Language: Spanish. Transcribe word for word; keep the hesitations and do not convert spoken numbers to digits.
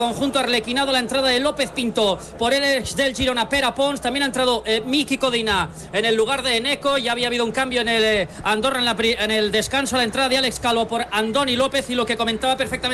Conjunto arlequinado, la entrada de López Pinto por el del Girona, Pera Pons. También ha entrado eh, Miki Codina en el lugar de Eneco. Ya había habido un cambio en el eh, Andorra en, la, en el descanso, la entrada de Alex Calvo por Andoni López. Y lo que comentaba perfectamente